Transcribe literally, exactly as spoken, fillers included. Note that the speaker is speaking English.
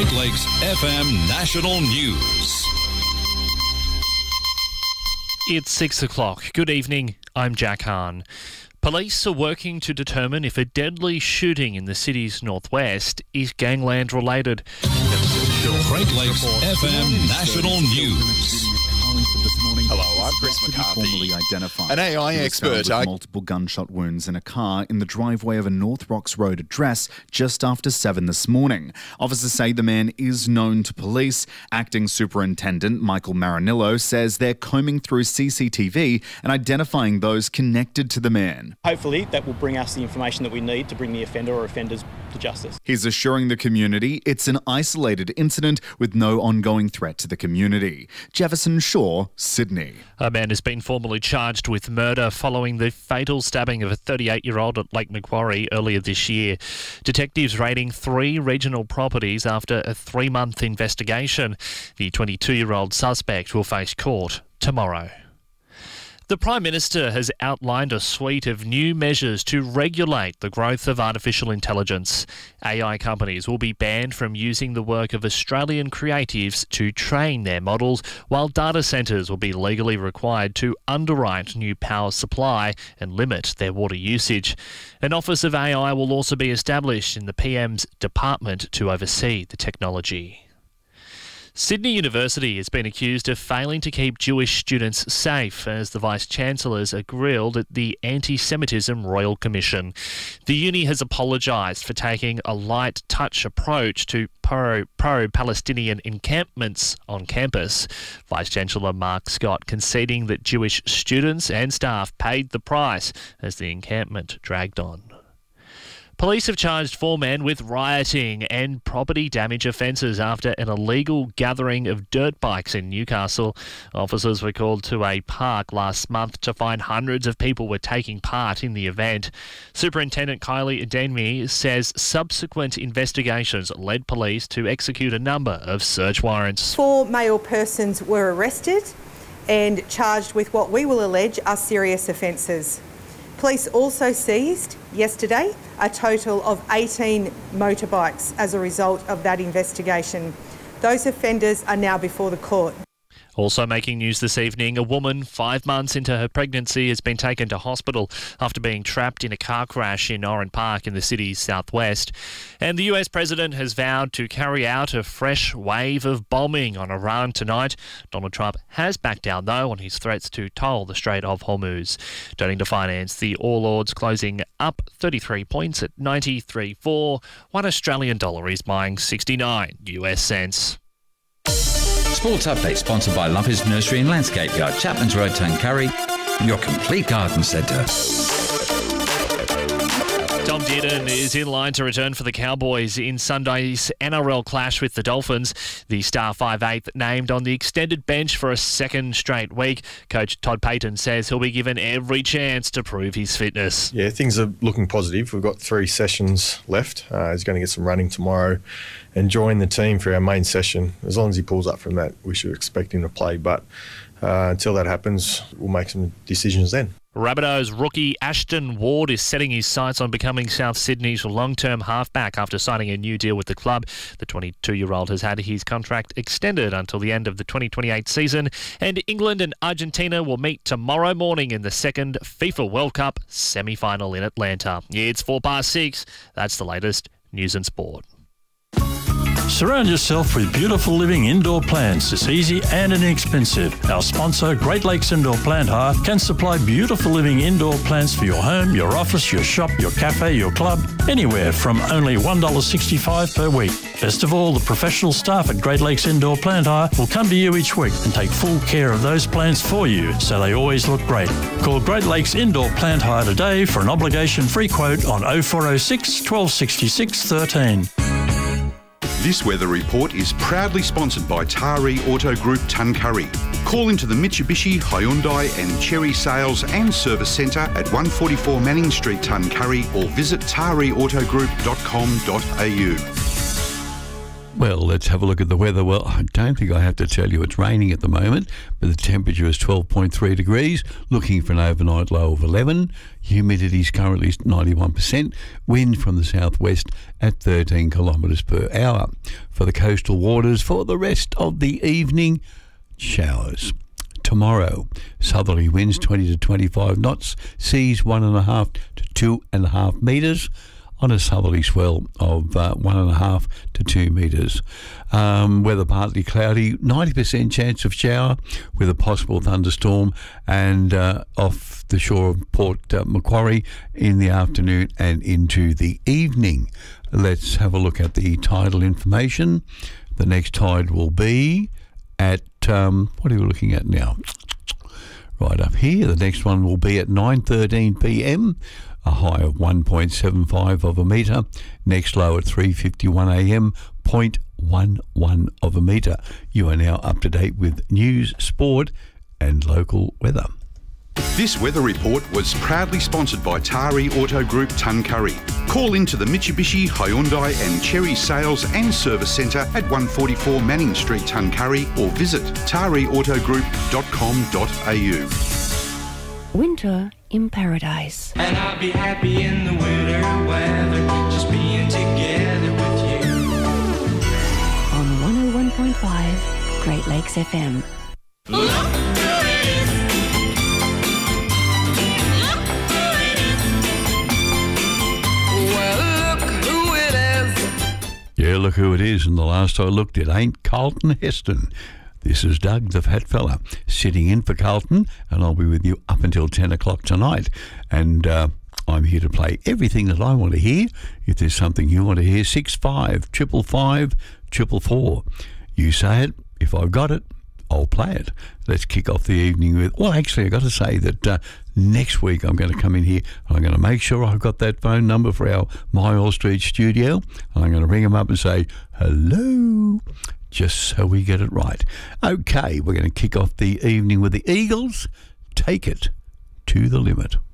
Great Lakes F M National News. It's six o'clock. Good evening. I'm Jack Hahn. Police are working to determine if a deadly shooting in the city's northwest is gangland related. Great Lakes F M National News. Hello, I'm Chris McCarthy. Formally identified. An A I expert. With I... multiple gunshot wounds in a car in the driveway of a North Rocks Road address just after seven this morning. Officers say the man is known to police. Acting Superintendent Michael Marinillo says they're combing through C C T V and identifying those connected to the man. Hopefully that will bring us the information that we need to bring the offender or offenders to justice. He's assuring the community it's an isolated incident with no ongoing threat to the community. Jefferson Shaw, Sydney. A man has been formally charged with murder following the fatal stabbing of a thirty-eight-year-old at Lake Macquarie earlier this year. Detectives raiding three regional properties after a three-month investigation. The twenty-two-year-old suspect will face court tomorrow. The Prime Minister has outlined a suite of new measures to regulate the growth of artificial intelligence. A I companies will be banned from using the work of Australian creatives to train their models, while data centres will be legally required to underwrite new power supply and limit their water usage. An Office of A I will also be established in the P M's department to oversee the technology. Sydney University has been accused of failing to keep Jewish students safe as the Vice-Chancellors are grilled at the Anti-Semitism Royal Commission. The uni has apologised for taking a light touch approach to pro- pro-Palestinian encampments on campus. Vice-Chancellor Mark Scott conceding that Jewish students and staff paid the price as the encampment dragged on. Police have charged four men with rioting and property damage offences after an illegal gathering of dirt bikes in Newcastle. Officers were called to a park last month to find hundreds of people were taking part in the event. Superintendent Kylie Adenmi says subsequent investigations led police to execute a number of search warrants. Four male persons were arrested and charged with what we will allege are serious offences. Police also seized yesterday a total of eighteen motorbikes as a result of that investigation. Those offenders are now before the court. Also making news this evening, a woman five months into her pregnancy has been taken to hospital after being trapped in a car crash in Oran Park in the city's southwest. And the U S president has vowed to carry out a fresh wave of bombing on Iran tonight. Donald Trump has backed down, though, on his threats to toll the Strait of Hormuz. Turning to finance, the All Ords closing up thirty-three points at ninety-three point four. One Australian dollar is buying sixty-nine U S cents. Sports Update sponsored by Lumpy's Nursery and Landscape Yard, Chapman's Road, Tuncurry, your complete garden centre. Tom Dearden is in line to return for the Cowboys in Sunday's N R L clash with the Dolphins. The star five eighth named on the extended bench for a second straight week. Coach Todd Payton says he'll be given every chance to prove his fitness. Yeah, things are looking positive. We've got three sessions left. Uh, he's going to get some running tomorrow and join the team for our main session. As long as he pulls up from that, we should expect him to play. But uh, until that happens, we'll make some decisions then. Rabbitohs rookie Ashton Ward is setting his sights on becoming South Sydney's long-term halfback after signing a new deal with the club. The twenty-two-year-old has had his contract extended until the end of the twenty twenty-eight season, and England and Argentina will meet tomorrow morning in the second FIFA World Cup semi-final in Atlanta. Yeah, it's four past six. That's the latest news and sport. Surround yourself with beautiful living indoor plants. It's easy and inexpensive. Our sponsor, Great Lakes Indoor Plant Hire, can supply beautiful living indoor plants for your home, your office, your shop, your cafe, your club, anywhere from only one dollar sixty-five per week. Best of all, the professional staff at Great Lakes Indoor Plant Hire will come to you each week and take full care of those plants for you so they always look great. Call Great Lakes Indoor Plant Hire today for an obligation-free quote on oh four oh six, one two six six, one three. This weather report is proudly sponsored by Taree Auto Group Tuncurry. Call into the Mitsubishi, Hyundai and Chery Sales and Service Centre at one forty-four Manning Street, Tuncurry, or visit taree auto group dot com dot a u. Well, let's have a look at the weather. Well, I don't think I have to tell you it's raining at the moment, but the temperature is twelve point three degrees, looking for an overnight low of eleven. Humidity is currently ninety-one percent. Wind from the southwest at thirteen kilometres per hour. For the coastal waters, for the rest of the evening, showers. Tomorrow, southerly winds twenty to twenty-five knots, seas one and a half to two and a half metres, on a southerly swell of uh, one and a half to two metres. Um, weather partly cloudy, ninety percent chance of shower with a possible thunderstorm, and uh, off the shore of Port uh, Macquarie in the afternoon and into the evening. Let's have a look at the tidal information. The next tide will be at, um, what are we looking at now? Right up here. The next one will be at nine thirteen p m, a high of one point seven five of a metre. Next low at three fifty-one a m, zero point one one of a metre. You are now up to date with news, sport and local weather. This weather report was proudly sponsored by Tari Auto Group Tuncurry. Call into the Mitsubishi, Hyundai and Cherry Sales and Service Centre at one forty-four Manning Street, Tuncurry, or visit tari auto group dot com dot a u. Winter in Paradise. And I'll be happy in the winter weather, just being together with you. On one oh one point five Great Lakes F M. Look who it is. Look who it is. Well, look who it is. Yeah, look who it is. And the last I looked, it ain't Carlton Heston. This is Doug, the fat fella, sitting in for Carlton, and I'll be with you up until ten o'clock tonight. And uh, I'm here to play everything that I want to hear. If there's something you want to hear, six five triple five triple four. You say it. If I've got it, I'll play it. Let's kick off the evening with... Well, actually, I've got to say that uh, next week I'm going to come in here and I'm going to make sure I've got that phone number for our My All Street studio, and I'm going to ring them up and say, hello, just so we get it right. Okay, we're going to kick off the evening with the Eagles. Take it to the limit.